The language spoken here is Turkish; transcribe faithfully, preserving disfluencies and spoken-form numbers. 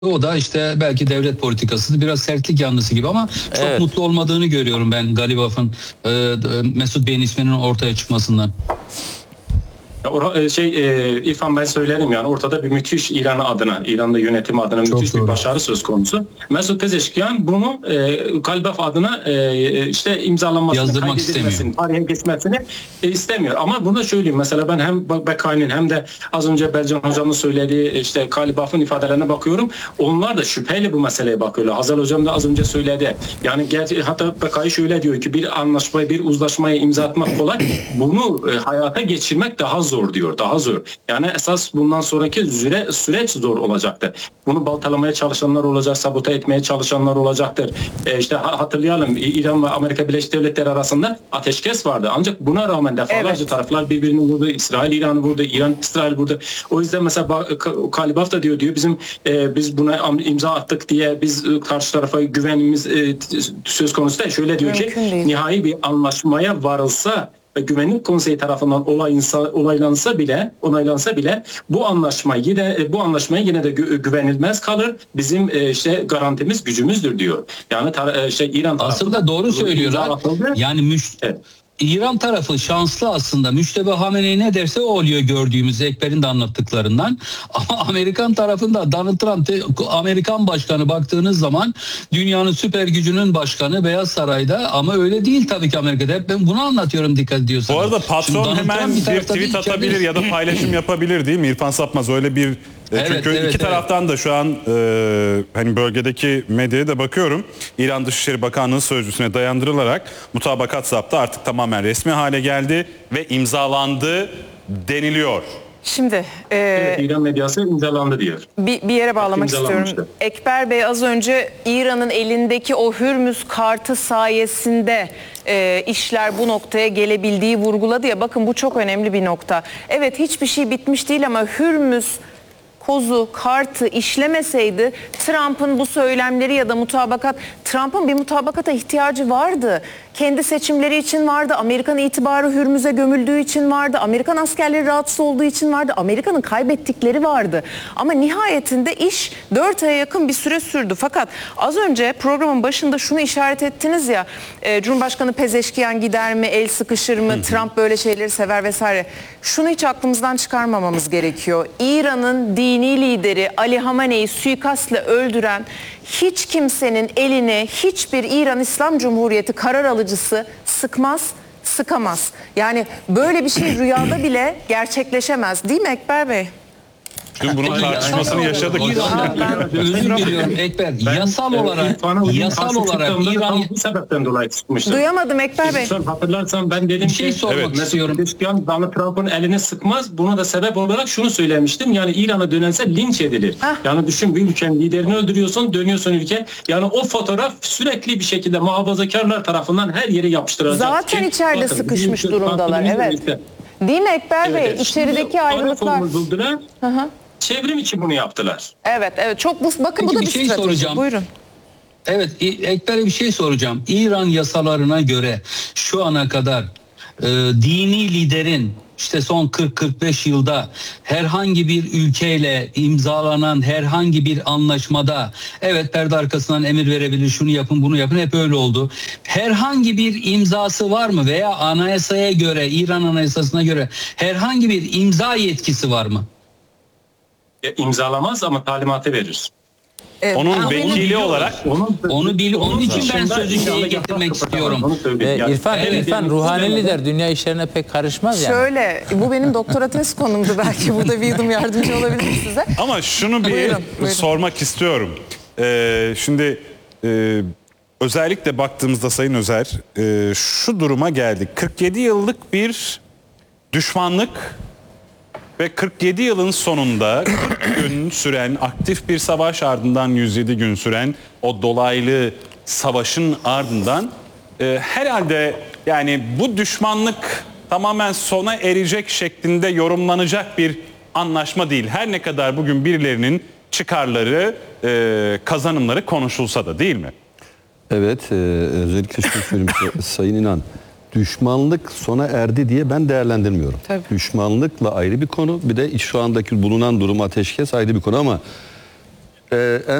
O da işte belki devlet politikası biraz sertlik yanlısı gibi ama çok evet. mutlu olmadığını görüyorum ben Galibaf'ın e, Mesut Bey'in isminin ortaya çıkmasından. Şey İrfan ben söylerim yani ortada bir müthiş İran adına, İran'da yönetim adına çok müthiş doğru. bir başarı söz konusu. Mesut Pezeşkiyan bunu e, Galibaf adına e, işte imzalanmasını, kaydedilmesini, tarihe geçmesini e, istemiyor. Ama bunu söyleyeyim mesela ben hem Bekay'ın hem de az önce Belcan Hocam'ın söylediği işte Galibaf'ın ifadelerine bakıyorum. Onlar da şüpheyle bu meseleye bakıyorlar. Hazal Hocam da az önce söyledi. Yani gerçi, hatta Bekay şöyle diyor ki bir anlaşmaya, bir uzlaşmaya imza atmak kolay. Bunu e, hayata geçirmek daha zor. zor diyor, daha zor. Yani esas bundan sonraki süre, süreç zor olacaktır. Bunu baltalamaya çalışanlar olacak, sabote etmeye çalışanlar olacaktır. E işte hatırlayalım İran ve Amerika Birleşik Devletleri arasında ateşkes vardı. Ancak buna rağmen defalarca evet. taraflar birbirini vurdu. İsrail İran'ı vurdu, İran İsrail vurdu. O yüzden mesela Galibaf da diyor diyor bizim e, biz buna imza attık diye biz karşı tarafa güvenimiz e, söz konusu da şöyle diyor ki nihai bir anlaşmaya varılsa ve Güvenlik Konseyi tarafından olayınsa, olaylansa bile, onaylansa bile bu anlaşma yine bu anlaşmaya yine de gü- güvenilmez kalır. Bizim e, işte garantimiz gücümüzdür diyor. Yani tar- e, şey İran tarafı aslında doğru söylüyorlar. Yani müş- evet. İran tarafı şanslı aslında. Müştebe Hamenei ne derse o oluyor gördüğümüz Ekber'in de anlattıklarından. Ama Amerikan tarafında Donald Trump, Amerikan başkanı baktığınız zaman dünyanın süper gücünün başkanı Beyaz Saray'da ama öyle değil tabii ki Amerika'da. Hep ben bunu anlatıyorum dikkat ediyorsanız. Bu arada patron hemen bir, bir tweet atabilir ya da paylaşım yapabilir değil mi? İrfan Sapmaz öyle bir Evet, Çünkü evet, iki evet. taraftan da şu an e, hani bölgedeki medyaya da bakıyorum. İran Dışişleri Bakanlığı sözcüsüne dayandırılarak mutabakat zaptı artık tamamen resmi hale geldi ve imzalandı deniliyor. Şimdi e, evet, İran medyası imzalandı diyor. Bir, bir yere bağlamak istiyorum. Ekber Bey az önce İran'ın elindeki o Hürmüz kartı sayesinde e, işler bu noktaya gelebildiği vurguladı ya. Bakın bu çok önemli bir nokta. Evet hiçbir şey bitmiş değil ama Hürmüz kozu, kartı işlemeseydi Trump'ın bu söylemleri ya da mutabakat, Trump'ın bir mutabakata ihtiyacı vardı. Kendi seçimleri için vardı, Amerikan itibarı Hürmüz'e gömüldüğü için vardı, Amerikan askerleri rahatsız olduğu için vardı, Amerika'nın kaybettikleri vardı. Ama nihayetinde iş dört aya yakın bir süre sürdü. Fakat az önce programın başında şunu işaret ettiniz ya, e, Cumhurbaşkanı Pezeşkiyan gider mi, el sıkışır mı, hı hı. Trump böyle şeyleri sever vesaire. Şunu hiç aklımızdan çıkarmamamız gerekiyor. İran'ın dini lideri Ali Hamene'yi suikastla öldüren hiç kimsenin eline hiçbir İran İslam Cumhuriyeti karar alıcısı sıkmaz, sıkamaz. Yani böyle bir şey rüyada bile gerçekleşemez değil mi Ekber Bey? Dün bunun tartışmasını yaşadık. Özür diliyorum Ekber. Yasal olarak, yasal olarak İran bu sebepten dolayı çıkmıştı. Duyamadım Ekber Bey. Hatırlarsan ben dedim bir şey ki sormak evet, istiyorum. Pezeşkiyan Donald Trump'ın eline sıkmaz. Buna da sebep olarak şunu söylemiştim. Yani İran'a dönense linç edilir. Heh. Yani düşün bir ülkenin liderini öldürüyorsun, dönüyorsun ülke. Yani o fotoğraf sürekli bir şekilde muhafazakarlar tarafından her yere yapıştırılacak. Zaten içeride bakın, sıkışmış durumdalar. Evet. Işte. Değil mi Ekber evet, Bey? Evet. İçerideki ayrılıklar. Hı hı. Çevrim için bunu yaptılar. Evet, evet. Çok bu, bakın Peki, bu da bir, bir şey strateji. Soracağım. Buyurun. Evet, Ekber'e bir şey soracağım. İran yasalarına göre şu ana kadar e, dini liderin işte son kırk kırk beş yılda herhangi bir ülkeyle imzalanan herhangi bir anlaşmada evet perde arkasından emir verebilir, şunu yapın bunu yapın, hep öyle oldu. Herhangi bir imzası var mı veya anayasaya göre, İran anayasasına göre herhangi bir imza yetkisi var mı? Ya, imzalamaz ama talimatı verir. Evet, onun vekili olarak onu onu bil onun için ben sözü şeye getirmek istiyorum. Ee, İrfan, evet, İrfan ruhani lider dünya işlerine pek karışmaz yani. Şöyle, bu benim doktora tez konumdu belki burada bir yudum yardımcı olabilir size. Ama şunu bir buyurun, buyurun. sormak istiyorum. Ee, şimdi e, özellikle baktığımızda Sayın Özer e, şu duruma geldik. kırk yedi yıllık bir düşmanlık. Ve kırk yedi yılın sonunda kırk gün süren aktif bir savaş ardından yüz yedi gün süren o dolaylı savaşın ardından e, herhalde yani bu düşmanlık tamamen sona erecek şeklinde yorumlanacak bir anlaşma değil. Her ne kadar bugün birilerinin çıkarları, e, kazanımları konuşulsa da değil mi? Evet, e, özellikle şunu söyleyeyim Sayın İnan. Düşmanlık sona erdi diye ben değerlendirmiyorum. Tabii. Düşmanlıkla ayrı bir konu. Bir de şu andaki bulunan durum ateşkes ayrı bir konu ama Ee,